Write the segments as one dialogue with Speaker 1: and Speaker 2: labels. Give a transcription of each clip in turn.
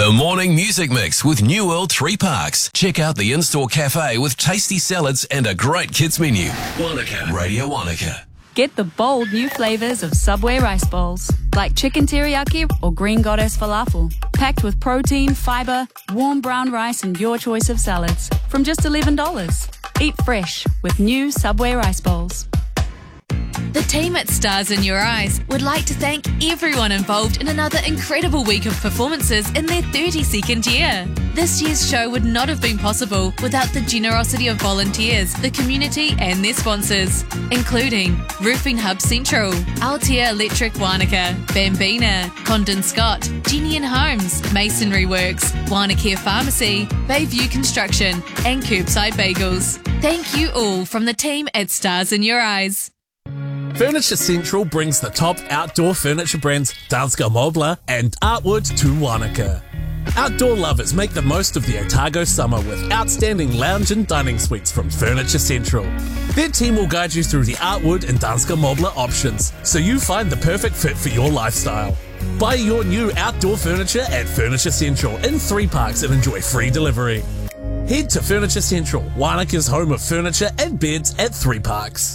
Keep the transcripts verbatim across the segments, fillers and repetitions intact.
Speaker 1: The Morning Music Mix with New World Three Parks. Check out the in-store cafe with tasty salads and a great kids menu. Wanaka, Radio Wanaka.
Speaker 2: Get the bold new flavours of Subway rice bowls, like chicken teriyaki or green goddess falafel, packed with protein, fibre, warm brown rice and your choice of salads, from just eleven dollars. Eat fresh with new Subway rice bowls.
Speaker 3: The team at Stars in Your Eyes would like to thank everyone involved in another incredible week of performances in their thirty-second year. This year's show would not have been possible without the generosity of volunteers, the community and their sponsors, including Roofing Hub Central, Altea Electric Wanaka, Bambina, Condon Scott, Genian Homes, Masonry Works, Wanacare Pharmacy, Bayview Construction and Curbside Bagels. Thank you all from the team at Stars in Your Eyes.
Speaker 4: Furniture Central brings the top outdoor furniture brands Danska Möbler and Artwood to Wanaka. Outdoor lovers make the most of the Otago summer with outstanding lounge and dining suites from Furniture Central. Their team will guide you through the Artwood and Danska Möbler options so you find the perfect fit for your lifestyle. Buy your new outdoor furniture at Furniture Central in Three Parks and enjoy free delivery. Head to Furniture Central, Wanaka's home of furniture and beds at Three Parks.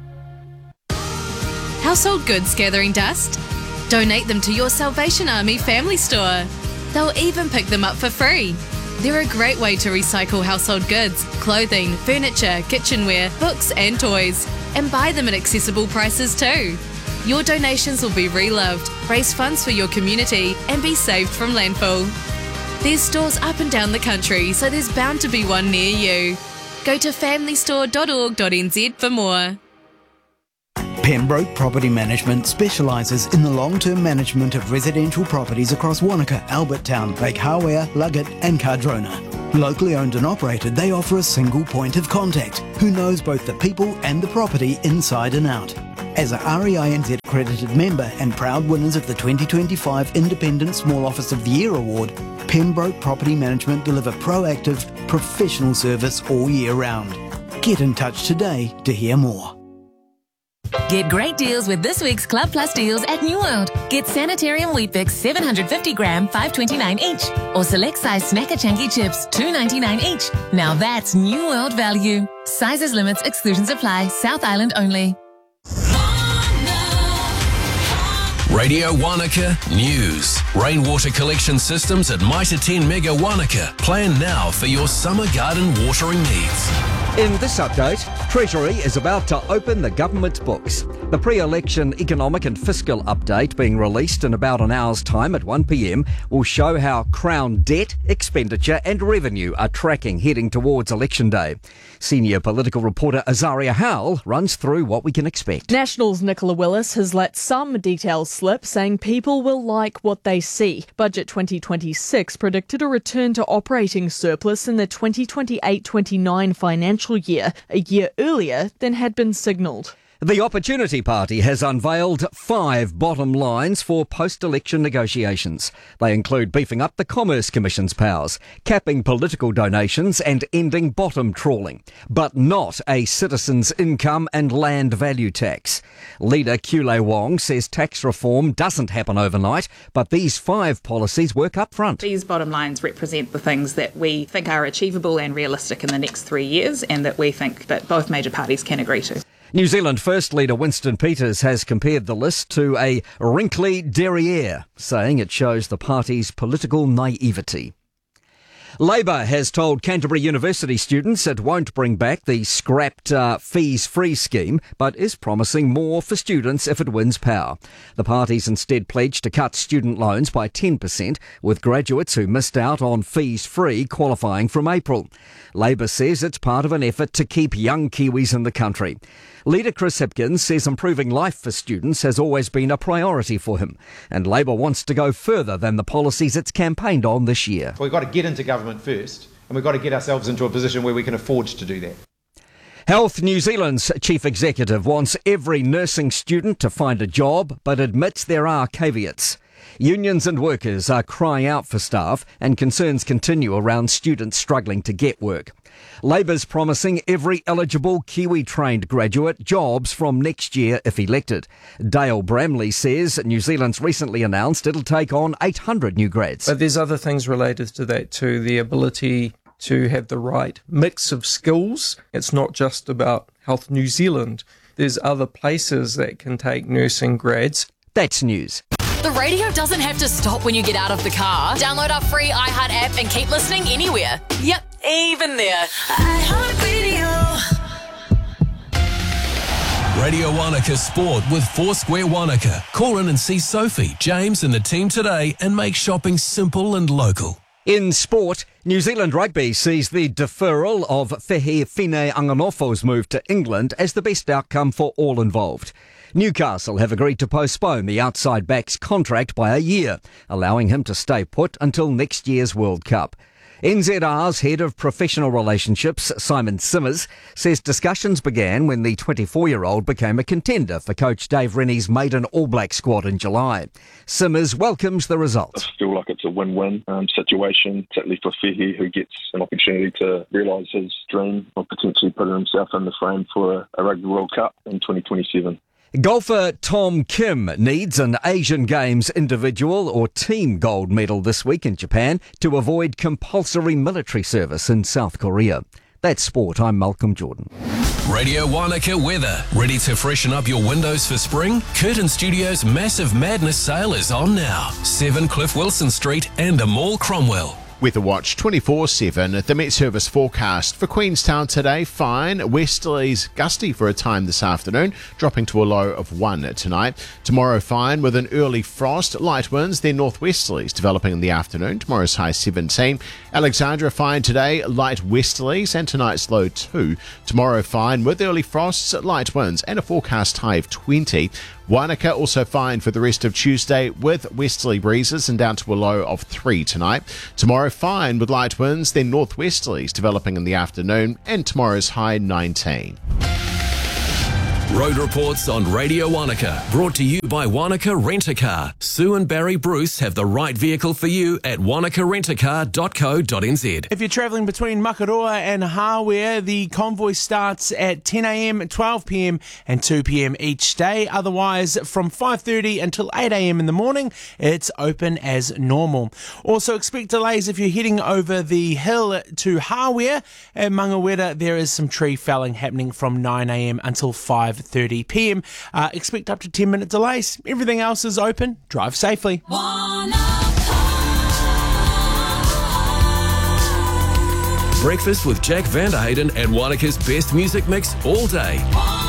Speaker 3: Household goods gathering dust? Donate them to your Salvation Army family store. They'll even pick them up for free. They're a great way to recycle household goods, clothing, furniture, kitchenware, books and toys, and buy them at accessible prices too. Your donations will be reloved, raise funds for your community and be saved from landfill. There's stores up and down the country, so there's bound to be one near you. Go to family store dot org dot n z for more.
Speaker 5: Pembroke Property Management specialises in the long-term management of residential properties across Wanaka, Albert Town, Lake Hawea, Luggett and Cardrona. Locally owned and operated, they offer a single point of contact who knows both the people and the property inside and out. As a R E I N Z accredited member and proud winners of the twenty twenty-five Independent Small Office of the Year Award, Pembroke Property Management deliver proactive, professional service all year round. Get in touch today to hear more.
Speaker 6: Get great deals with this week's Club Plus deals at New World. Get Sanitarium Weet-Bix seven hundred fifty gram, five twenty-nine each. Or select size Snacker Chunky chips, two ninety-nine each. Now that's New World value. Sizes, limits, exclusions apply. South Island only.
Speaker 1: Radio Wanaka News. Rainwater collection systems at Mitre ten Mega Wanaka. Plan now for your summer garden watering needs.
Speaker 7: In this update, Treasury is about to open the government's books. The pre-election economic and fiscal update being released in about an hour's time at one p m will show how Crown debt, expenditure and revenue are tracking heading towards election day. Senior political reporter Azaria Howell runs through what we can expect.
Speaker 8: National's Nicola Willis has let some details slip, saying people will like what they see. Budget twenty twenty-six predicted a return to operating surplus in the twenty twenty-eight twenty-nine financial year, a year earlier than had been signalled.
Speaker 7: The Opportunity Party has unveiled five bottom lines for post-election negotiations. They include beefing up the Commerce Commission's powers, capping political donations and ending bottom trawling, but not a citizen's income and land value tax. Leader Kule Wong says tax reform doesn't happen overnight, but these five policies work up front.
Speaker 9: These bottom lines represent the things that we think are achievable and realistic in the next three years and that we think that both major parties can agree to.
Speaker 7: New Zealand First Leader Winston Peters has compared the list to a wrinkly derriere, saying it shows the party's political naivety. Labor has told Canterbury University students it won't bring back the scrapped uh, fees-free scheme, but is promising more for students if it wins power. The party's instead pledged to cut student loans by ten percent, with graduates who missed out on fees-free qualifying from April. Labor says it's part of an effort to keep young Kiwis in the country. Leader Chris Hipkins says improving life for students has always been a priority for him, and Labor wants to go further than the policies it's campaigned on this year.
Speaker 10: We've got to get into government first, and we've got to get ourselves into a position where we can afford to do that.
Speaker 7: Health New Zealand's chief executive wants every nursing student to find a job, but admits there are caveats. Unions and workers are crying out for staff, and concerns continue around students struggling to get work. Labour's promising every eligible Kiwi-trained graduate jobs from next year if elected. Dale Bramley says New Zealand's recently announced it'll take on eight hundred new grads.
Speaker 11: But there's other things related to that too, the ability to have the right mix of skills. It's not just about Health New Zealand. There's other places that can take nursing grads.
Speaker 7: That's news.
Speaker 12: The radio doesn't have to stop when you get out of the car. Download our free iHeart app and keep listening anywhere. Yep, even there. iHeartRadio.
Speaker 1: Radio Wanaka Sport with Foursquare Wanaka. Call in and see Sophie, James and the team today and make shopping simple and local.
Speaker 7: In sport, New Zealand Rugby sees the deferral of Fehi Fine Anganofo's move to England as the best outcome for all involved. Newcastle have agreed to postpone the outside back's contract by a year, allowing him to stay put until next year's World Cup. N Z R's head of professional relationships, Simon Simmers, says discussions began when the twenty-four-year-old became a contender for coach Dave Rennie's maiden All Black squad in July. Simmers welcomes the result.
Speaker 13: I feel like it's a win-win um, situation, particularly for Fehi, who gets an opportunity to realise his dream of potentially putting himself in the frame for a, a Rugby World Cup in twenty twenty-seven.
Speaker 7: Golfer Tom Kim needs an Asian Games individual or team gold medal this week in Japan to avoid compulsory military service in South Korea. That's sport. I'm Malcolm Jordan.
Speaker 1: Radio Wanaka weather. Ready to freshen up your windows for spring? Curtin Studios' Massive Madness sale is on now. seven Cliff Wilson Street and the Mall Cromwell.
Speaker 14: Weather Watch twenty-four seven. The Met Service forecast for Queenstown today, fine. Westerlies gusty for a time this afternoon, dropping to a low of one tonight. Tomorrow, fine with an early frost, light winds, then northwesterlies developing in the afternoon. Tomorrow's high seventeen. Alexandra, fine today, light westerlies, and tonight's low two. Tomorrow, fine with early frosts, light winds, and a forecast high of twenty. Wanaka also fine for the rest of Tuesday with westerly breezes and down to a low of three tonight. Tomorrow fine with light winds, then northwesterlies developing in the afternoon, and tomorrow's high nineteen.
Speaker 1: Road reports on Radio Wanaka, brought to you by Wanaka Rent-A-Car. Sue and Barry Bruce have the right vehicle for you at wanaka rent a car dot co dot n z.
Speaker 15: If you're travelling between Makaroa and Hawea, the convoy starts at ten a m, twelve p m and two p m each day. Otherwise, from five thirty until eight a m in the morning, it's open as normal. Also expect delays if you're heading over the hill to Hawea. At Mangawera, there is some tree felling happening from nine a m until five thirty p m. Uh, expect up to ten minute delays. Everything else is open. Drive safely.
Speaker 1: Breakfast with Jack Vanderhayden and Wanaka's best music mix all day.